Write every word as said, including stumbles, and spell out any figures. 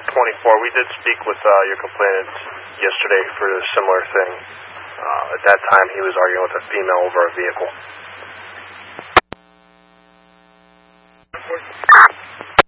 twenty-four. We did speak with uh, your complainant yesterday for a similar thing. Uh, at that time, he was arguing with a female over a vehicle.